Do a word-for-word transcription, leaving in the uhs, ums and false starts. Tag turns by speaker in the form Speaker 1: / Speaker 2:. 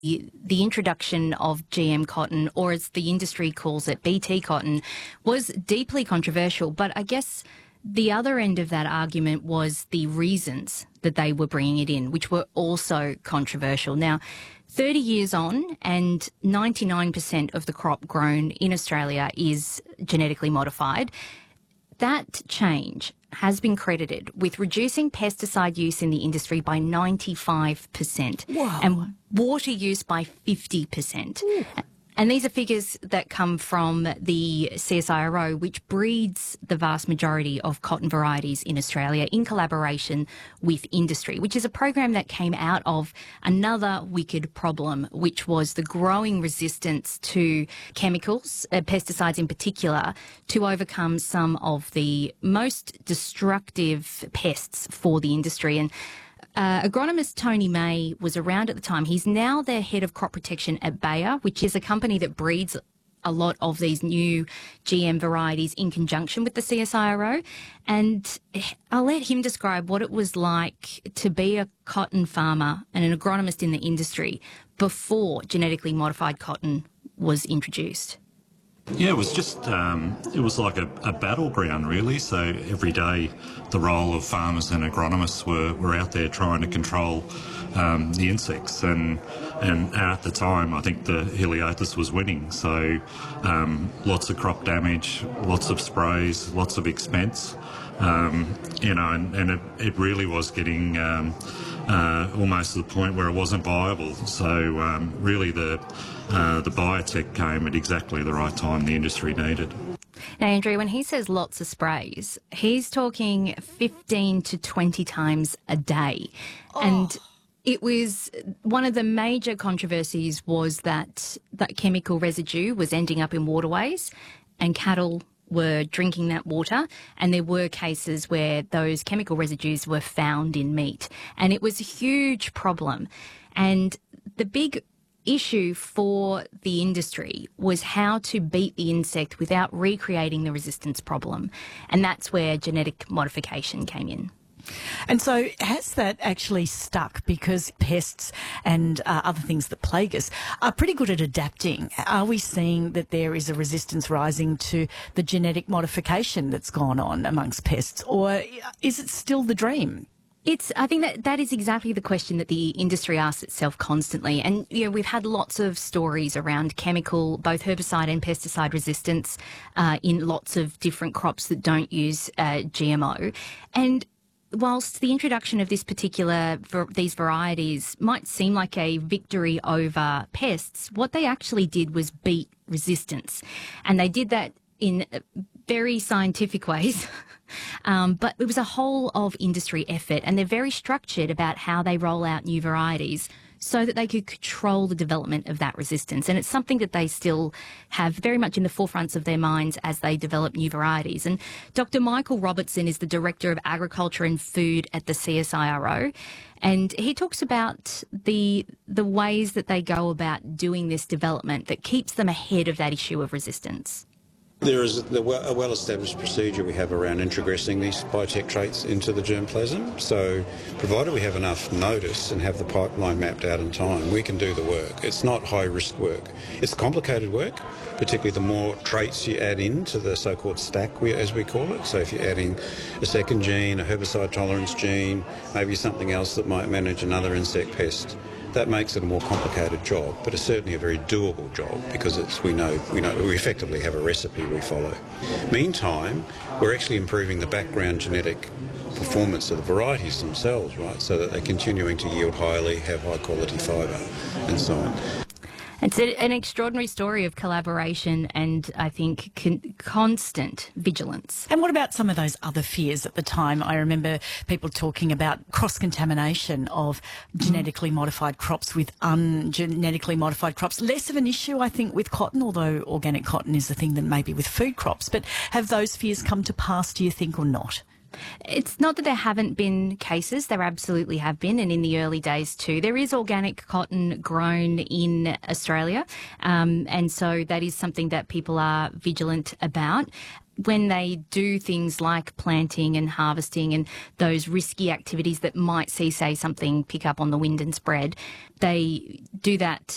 Speaker 1: the introduction of G M cotton, or as the industry calls it, B T cotton, was deeply controversial. But I guess the other end of that argument was the reasons that they were bringing it in, which were also controversial. Now, thirty years on, and ninety-nine percent of the crop grown in Australia is genetically modified. That change has been credited with reducing pesticide use in the industry by ninety-five percent.
Speaker 2: Whoa.
Speaker 1: And water use by fifty percent. Ooh. And these are figures that come from the C S I R O, which breeds the vast majority of cotton varieties in Australia in collaboration with industry, which is a program that came out of another wicked problem, which was the growing resistance to chemicals, uh, pesticides in particular, to overcome some of the most destructive pests for the industry. And Uh, agronomist Tony May was around at the time. He's now the head of crop protection at Bayer, which is a company that breeds a lot of these new G M varieties in conjunction with the C S I R O. And I'll let him describe what it was like to be a cotton farmer and an agronomist in the industry before genetically modified cotton was introduced.
Speaker 3: Yeah, it was just, um, it was like a, a battleground, really. So every day the role of farmers and agronomists were, were out there trying to control um, the insects. And, and at the time, I think the Heliothis was winning. So um, lots of crop damage, lots of sprays, lots of expense. Um, you know, and, and it, it really was getting um, uh, almost to the point where it wasn't viable. So um, really the uh, the biotech came at exactly the right time the industry needed.
Speaker 1: Now, Andrea, when he says lots of sprays, he's talking fifteen to twenty times a day. Oh. And it was one of the major controversies was that that chemical residue was ending up in waterways and cattle were drinking that water, and there were cases where those chemical residues were found in meat. And it was a huge problem. And the big issue for the industry was how to beat the insect without recreating the resistance problem. And that's where genetic modification came in.
Speaker 2: And so has that actually stuck, because pests and uh, other things that plague us are pretty good at adapting? Are we seeing that there is a resistance rising to the genetic modification that's gone on amongst pests, or is it still the dream?
Speaker 1: It's, I think that that is exactly the question that the industry asks itself constantly. And, you know, we've had lots of stories around chemical, both herbicide and pesticide resistance uh, in lots of different crops that don't use uh, G M O. And whilst the introduction of this particular, these varieties might seem like a victory over pests, what they actually did was beat resistance. And they did that in very scientific ways. Um, but it was a whole of industry effort, and they're very structured about how they roll out new varieties so that they could control the development of that resistance. And it's something that they still have very much in the forefronts of their minds as they develop new varieties. And Doctor Michael Robertson is the Director of Agriculture and Food at the C S I R O. And he talks about the the ways that they go about doing this development that keeps them ahead of that issue of resistance.
Speaker 4: There is a well-established procedure we have around introgressing these biotech traits into the germplasm. So provided we have enough notice and have the pipeline mapped out in time, we can do the work. It's not high-risk work. It's complicated work, particularly the more traits you add into the so-called stack, as we call it. So if you're adding a second gene, a herbicide tolerance gene, maybe something else that might manage another insect pest, that makes it a more complicated job, but it's certainly a very doable job, because it's we know we know we effectively have a recipe we follow. Meantime, we're actually improving the background genetic performance of the varieties themselves, right, so that they're continuing to yield highly, have high quality fibre, and so on.
Speaker 1: It's a, an extraordinary story of collaboration and, I think, con- constant vigilance.
Speaker 2: And what about some of those other fears at the time? I remember people talking about cross-contamination of genetically modified crops with ungenetically modified crops. Less of an issue, I think, with cotton, although organic cotton is the thing that maybe with food crops. But have those fears come to pass, do you think, or not?
Speaker 1: It's not that there haven't been cases. There absolutely have been, and in the early days too. There is organic cotton grown in Australia, um, and so that is something that people are vigilant about. When they do things like planting and harvesting and those risky activities that might see, say, something pick up on the wind and spread, they do that